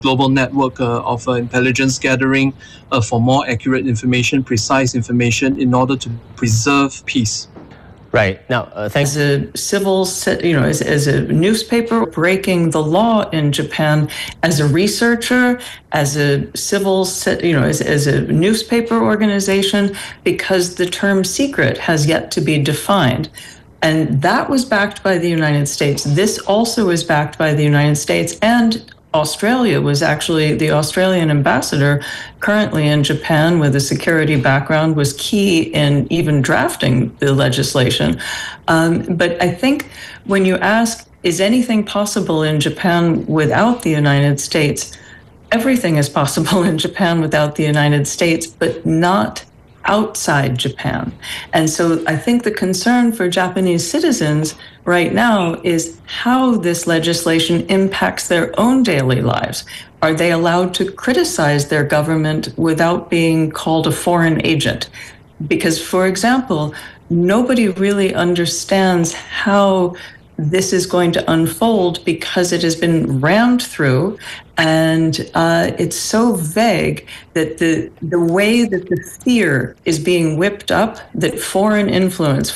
global network of intelligence gathering for more accurate information, precise information, in order to preserve peace. Right. Now, thanks. As a civil, as a newspaper breaking the law in Japan, as a researcher, as a civil, as a newspaper organization, because the term secret has yet to be defined. And that was backed by the United States. This also is backed by the United States, and Australia was actually the Australian ambassador currently in Japan with a security background was key in even drafting the legislation. But I think when you ask, is anything possible in Japan without the United States? Everything is possible in Japan without the United States, but not outside Japan. And so I think the concern for Japanese citizens right now is how this legislation impacts their own daily lives. Are they allowed to criticize their government without being called a foreign agent? Because, for example, nobody really understands how this is going to unfold because it has been rammed through, and it's so vague that the way that the fear is being whipped up, that foreign influence,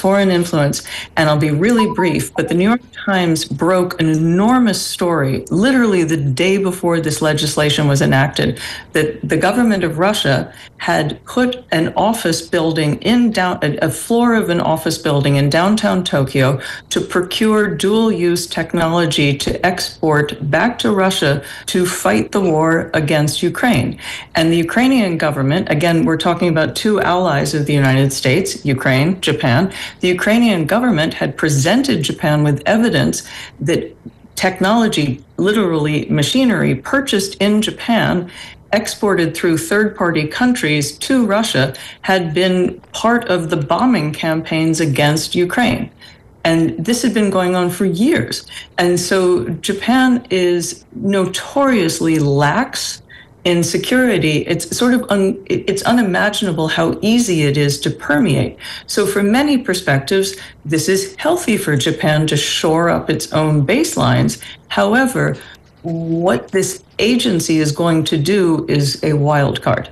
and I'll be really brief, but the New York Times broke an enormous story, literally the day before this legislation was enacted, that the government of Russia had put an office building a floor of an office building in downtown Tokyo to procure dual-use technology to export back to Russia to fight the war against Ukraine. And the Ukrainian government, again, we're talking about two allies of the United States, Ukraine, Japan. The Ukrainian government had presented Japan with evidence that technology, literally machinery, purchased in Japan, exported through third-party countries to Russia, had been part of the bombing campaigns against Ukraine. And this had been going on for years. And so Japan is notoriously lax in security. It's sort of it's unimaginable how easy it is to permeate. So from many perspectives, this is healthy for Japan to shore up its own baselines. However, what this agency is going to do is a wild card.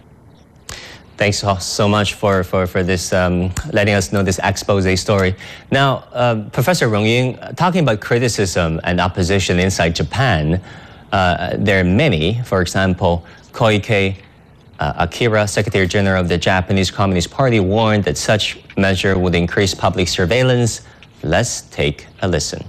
Thanks so much for this, letting us know this expose story. Now, Professor Rong Ying, talking about criticism and opposition inside Japan, there are many. For example, Koike Akira, Secretary General of the Japanese Communist Party, warned that such measure would increase public surveillance. Let's take a listen.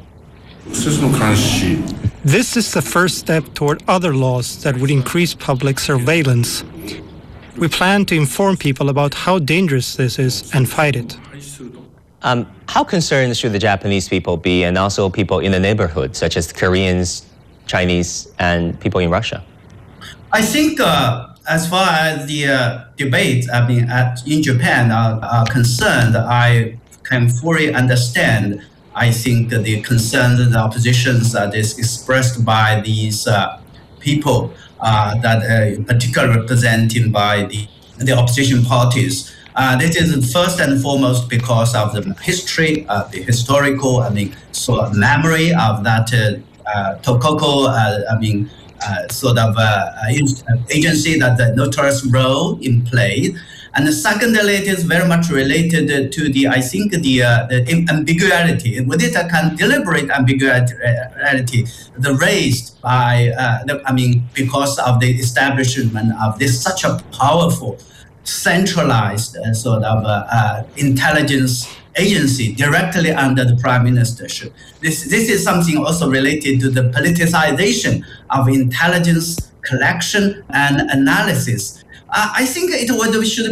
This is the first step toward other laws that would increase public surveillance. We plan to inform people about how dangerous this is and fight it. How concerned should the Japanese people be, and also people in the neighborhood, such as Koreans, Chinese, and people in Russia? I think as far as the debates in Japan are concerned, I can fully understand. I think the concerns and the oppositions that is expressed by these people that particularly represented by the opposition parties. This is first and foremost because of the history, the historical, sort of memory of that Tokoko, sort of agency that the notorious role in play. And secondly, it is very much related to the ambiguity. With it, a kind of deliberate ambiguity raised by, because of the establishment of this such a powerful, centralized sort of intelligence agency directly under the prime ministership. This is something also related to the politicization of intelligence collection and analysis. I think should